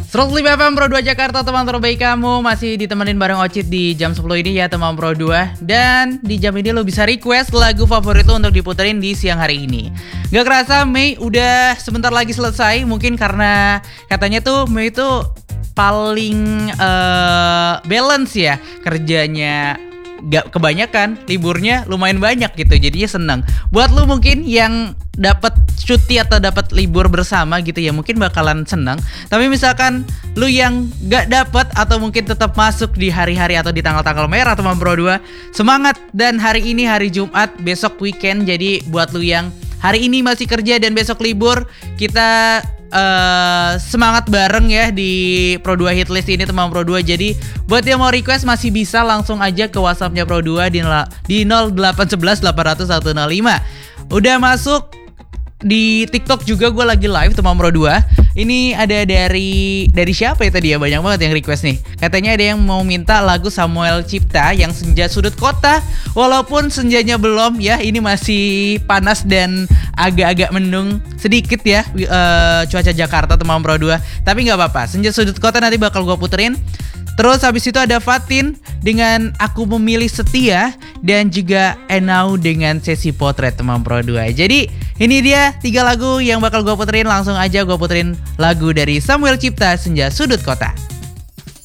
105 FM Pro 2 Jakarta, teman terbaik kamu. Masih ditemenin bareng Ocit di jam 10 ini ya teman Pro 2. Dan di jam ini lo bisa request lagu favorit lo untuk diputerin di siang hari ini. Gak kerasa Mei udah sebentar lagi selesai. Mungkin karena katanya tuh Mei itu paling balance ya kerjanya. Gak kebanyakan, liburnya lumayan banyak gitu, jadinya seneng. Buat lu mungkin yang dapat cuti atau dapat libur bersama gitu ya, mungkin bakalan seneng. Tapi misalkan lu yang gak dapat atau mungkin tetap masuk di hari-hari atau di tanggal-tanggal merah teman Pro 2, semangat. Dan hari ini hari Jumat, besok weekend. Jadi buat lu yang hari ini masih kerja dan besok libur, kita semangat bareng ya di Pro 2 Hitlist ini teman Pro 2. Jadi buat yang mau request masih bisa langsung aja ke WhatsAppnya Pro 2 di 0811 800 105. Udah masuk di TikTok juga, gue lagi live teman Pro 2. Ini ada dari siapa ya tadi ya, banyak banget yang request nih. Katanya ada yang mau minta lagu Samuel Cipta yang Senja Sudut Kota. Walaupun senjanya belum ya, ini masih panas dan agak-agak mendung sedikit ya cuaca Jakarta teman Pro 2. Tapi gak apa-apa, Senja Sudut Kota nanti bakal gue puterin. Terus habis itu ada Fatin dengan Aku Memilih Setia, dan juga Enau dengan Sesi Potret teman Pro 2. Jadi ini dia 3 lagu yang bakal gue puterin. Langsung aja gue puterin lagu dari Samuel Cipta, Senja Sudut Kota.